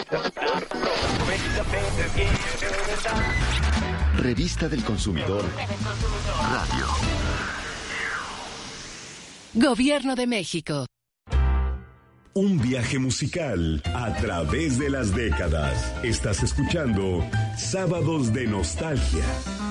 Revista del Consumidor. Radio. Gobierno de México. Un viaje musical a través de las décadas. Estás escuchando Sábados de Nostalgia.